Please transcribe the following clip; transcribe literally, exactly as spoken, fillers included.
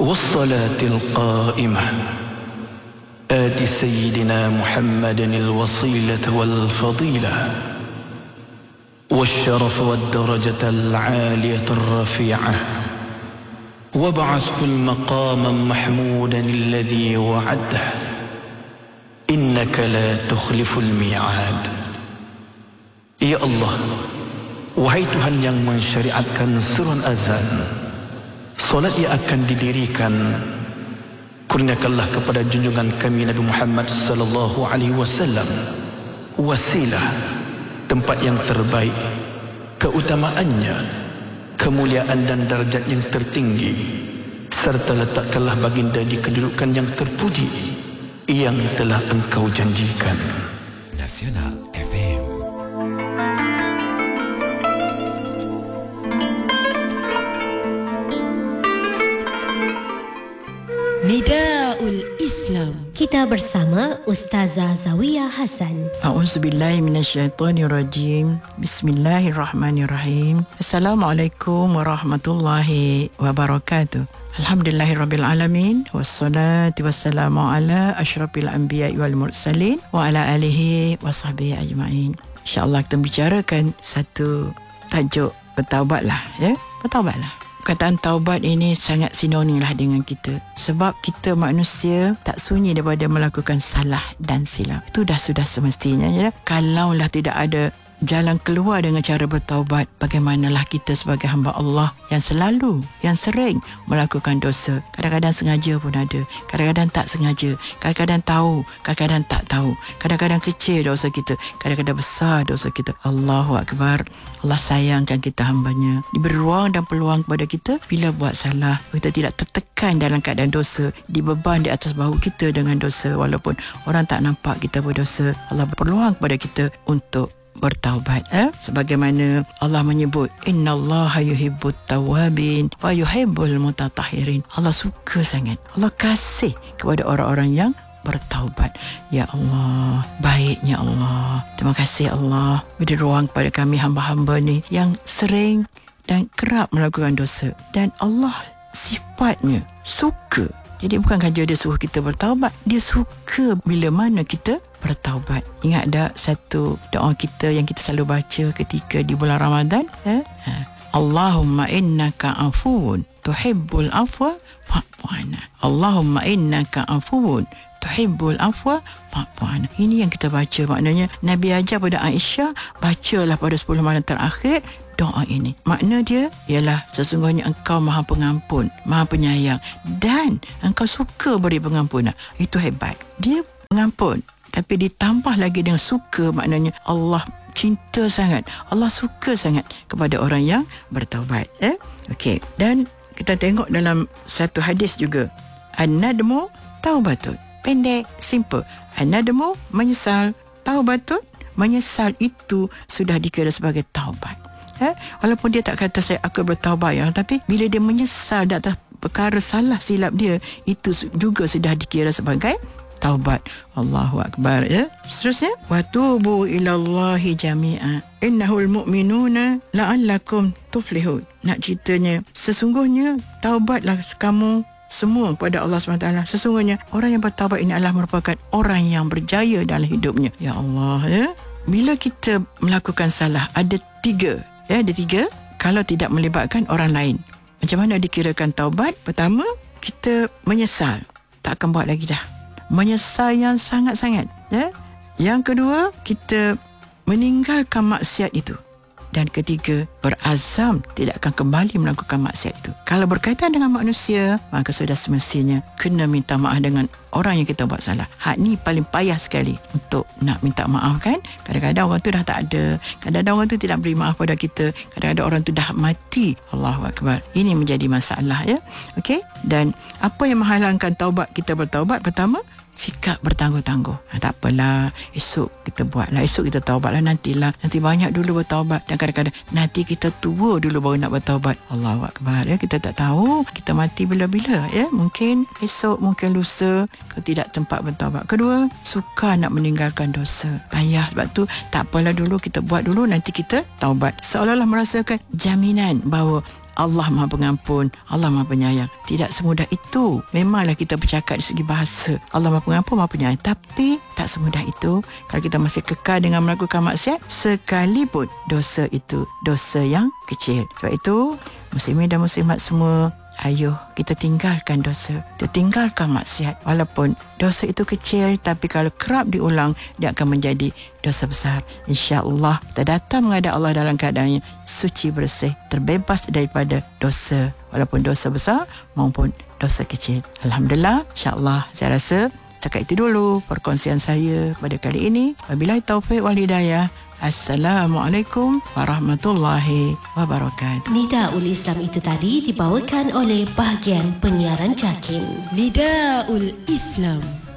والصلاة القائمة آت سيدنا محمد الوصيلة والفضيلة والشرف والدرجة العالية الرفيعة وابعثه المقام محمودا الذي وعده إنك لا تخلف الميعاد. Ya Allah, wahai Tuhan yang mensyariatkan seruan azan, solat yang akan didirikan, kurniakanlah kepada junjungan kami Nabi Muhammad sallallahu alaihi wasallam wasilah, tempat yang terbaik, keutamaannya, kemuliaan dan darjat yang tertinggi, serta letakkanlah baginda di kedudukan yang terpuji yang telah engkau janjikan. Nasional F M. Nidaul Islam. Kita bersama Ustazah Zawiyah Hasan. A'udzubillahi minasyaitonirrajim. Bismillahirrahmanirrahim. Assalamualaikum warahmatullahi wabarakatuh. Alhamdulillahirabbil alamin wassalatu wassalamu ala asyrafil anbiya'i wal mursalin wa ala alihi wasahbihi ajmain. Insya-Allah kita bicarakan satu tajuk bertaubatlah, ya. Bertaubatlah. Perkataan taubat ini sangat sinonim lah dengan kita. Sebab kita manusia tak sunyi daripada melakukan salah dan silap. Itu dah sudah semestinya. Ya? Kalaulah tidak ada jalan keluar dengan cara bertaubat, bagaimanalah kita sebagai hamba Allah yang selalu, yang sering melakukan dosa. Kadang-kadang sengaja pun ada, kadang-kadang tak sengaja, kadang-kadang tahu, kadang-kadang tak tahu, kadang-kadang kecil dosa kita, kadang-kadang besar dosa kita. Allahu Akbar. Allah sayangkan kita hambanya. Diberi ruang dan peluang kepada kita bila buat salah. Kita tidak tertekan dalam keadaan dosa, dibeban di atas bahu kita dengan dosa, walaupun orang tak nampak kita berdosa. Allah berpeluang kepada kita untuk bertaubat, eh? Sebagaimana Allah menyebut, innallaha yuhibbut tawwabin wa yuhibbul mutatahhirin. Allah suka sangat, Allah kasih kepada orang-orang yang bertaubat. Ya Allah, baiknya Allah. Terima kasih Allah beri ruang kepada kami hamba-hamba ni yang sering dan kerap melakukan dosa, dan Allah sifatnya suka. Jadi bukan saja dia suruh kita bertaubat, dia suka bila mana kita bertaubat. Ingat tak satu doa kita yang kita selalu baca ketika di bulan Ramadan? Eh? Allahumma innaka afuwun tuhibbul afwa fa'fu anna. Allahumma innaka afuwun tuhibbul afwa fa'fu anna. Ini yang kita baca. Maknanya Nabi ajar pada Aisyah, bacalah pada sepuluh malam terakhir doa ini. Makna dia ialah sesungguhnya engkau maha pengampun, maha penyayang, dan engkau suka beri pengampunan. Itu hebat. Dia pengampun, tapi ditambah lagi dengan suka. Maknanya Allah cinta sangat, Allah suka sangat kepada orang yang bertaubat. Eh? Okey. Dan kita tengok dalam satu hadis juga, an-nadmu taubatun. Pendek, simple. An-nadmu menyesal, taubatun menyesal itu sudah dikira sebagai taubat. Eh? Walaupun dia tak kata saya akan bertaubat, ya, tapi bila dia menyesal di atas perkara salah silap dia, itu juga sudah dikira sebagai taubat. Allahu Akbar. Ya. Seterusnya, wa tubu ilallahi jami'a innahul mu'minuna la'allakum tuflihun. Nak ceritanya, sesungguhnya taubatlah kamu semua kepada Allah subhanahu wa taala. Sesungguhnya orang yang bertaubat ini adalah merupakan orang yang berjaya dalam hidupnya. Ya Allah, ya. Bila kita melakukan salah, ada tiga. Ya, ada tiga. Kalau tidak melibatkan orang lain, macam mana dikirakan taubat? Pertama, kita menyesal, tak akan buat lagi dah. Menyesal yang sangat-sangat. Ya. Yang kedua, kita meninggalkan maksiat itu. Dan ketiga, berazam tidak akan kembali melakukan maksiat itu. Kalau berkaitan dengan manusia, maka sudah semestinya kena minta maaf dengan orang yang kita buat salah. Hak ni paling payah sekali untuk nak minta maaf, kan? Kadang-kadang orang tu dah tak ada, kadang-kadang orang tu tidak beri maaf pada kita, kadang-kadang orang tu dah mati. Allahu Akbar. Ini menjadi masalah, ya. Okey? Dan apa yang menghalangkan taubat kita bertaubat? Pertama, sikap bertangguh-tangguh. Ha, tak apalah, esok kita buatlah, esok kita taubatlah, nantilah, nanti banyak dulu bertaubat. Dan kadang-kadang nanti kita tua dulu baru nak bertaubat. Allahu Akbar, ya. Kita tak tahu kita mati bila-bila, ya. Mungkin esok, mungkin lusa, tidak tempat bertaubat. Kedua, suka nak meninggalkan dosa. Payah. Sebab tu tak apalah, dulu kita buat dulu, nanti kita taubat. Seolah-olah merasakan jaminan bahawa Allah Maha Pengampun, Allah Maha Penyayang. Tidak semudah itu. Memanglah kita bercakap dari segi bahasa Allah Maha Pengampun, Maha Penyayang, tapi tak semudah itu kalau kita masih kekal dengan melakukan maksiat, sekalipun dosa itu dosa yang kecil. Sebab itu muslimin dan muslimat semua, ayo kita tinggalkan dosa, kita tinggalkan maksiat. Walaupun dosa itu kecil, tapi kalau kerap diulang, dia akan menjadi dosa besar. InsyaAllah kita datang menghadap Allah dalam keadaannya suci, bersih, terbebas daripada dosa, walaupun dosa besar maupun dosa kecil. Alhamdulillah, insyaAllah saya rasa setakat itu dulu perkongsian saya pada kali ini. Wabillahi taufiq wal hidayah. Assalamualaikum warahmatullahi wabarakatuh. Nidaul Islam itu tadi dibawakan oleh bahagian penyiaran JAKIM. Nidaul Islam.